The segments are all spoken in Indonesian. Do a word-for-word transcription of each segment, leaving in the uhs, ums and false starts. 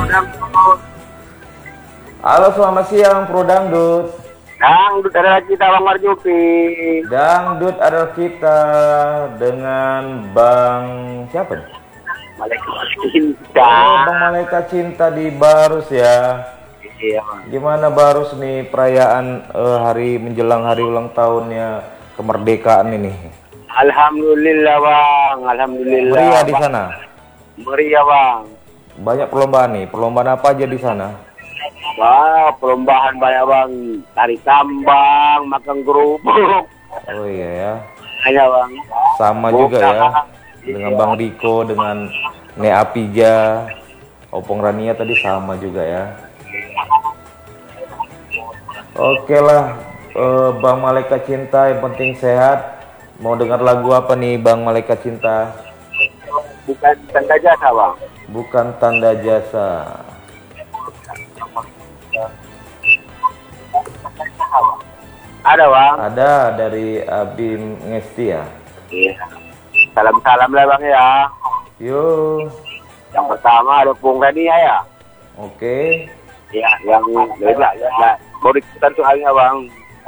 Dangdut. Halo, selamat siang Pro Dangdut. Dangdut adalah kita Bang Marjuki. Dangdut adalah kita dengan Bang siapa nih? Malaikat Cinta. Oh, Bang Malaikat Cinta di Barus ya. Iya, Bang. Gimana Barus nih perayaan eh, hari menjelang hari ulang tahunnya kemerdekaan ini? Alhamdulillah, Bang. Alhamdulillah. Meriah di sana. Meriah, Bang. Banyak perlombaan nih. Perlombaan apa aja di sana? Wah, perlombaan banyak, Bang. Tari tambang, makan kerupuk. Oh iya ya. Hanya, Bang. Sama juga ya. Dengan Bang Diko, dengan Ne Apija, Opong Rania tadi sama juga ya. Oke lah, eh, Bang Malaikat Cinta, yang penting sehat. Mau dengar lagu apa nih Bang Malaikat Cinta? Bukan tanda jasa, Bang. Bukan Tanda Jasa. Ada, Bang. Ada dari Abim Ngesti ya. Iya. Salam-salam lah, Bang, ya. Yuk. Yang pertama ada Pung Rania ya. Oke. Ya, yang beda ya, ya. Baru kita soalnya, Bang.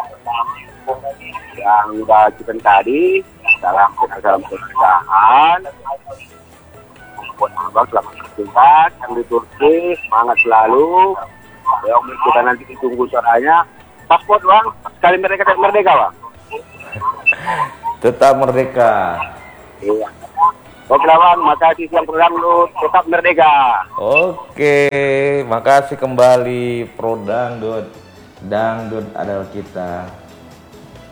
Yang udah kita tadi, salam salam pernikahan. Buat Abang selamat berjumpa, yang di Turki semangat selalu. Yang kita nanti ditunggu suaranya. Paspor, Bang, sekali mereka tetap merdeka, Bang. Tetap merdeka. Iya. Oke, Bang, makasih yang Dangdut, tetap merdeka. Oke, makasih kembali Pro Dangdut. Dangdut adalah kita.